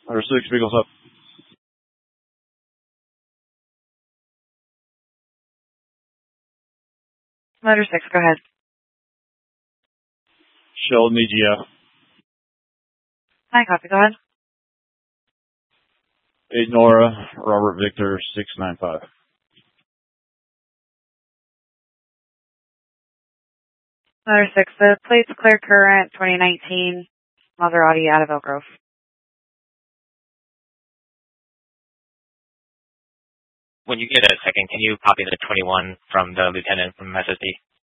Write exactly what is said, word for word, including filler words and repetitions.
Number six, Beagles up. Motor six, go ahead. Sheldon E G F. Hi, copy, go ahead. eight Nora, Robert Victor, six nine five. Motor six, the plate's clear current, twenty nineteen, Maserati out of Elk Grove. When you get a second, can you copy the twenty-one from the lieutenant from S S D?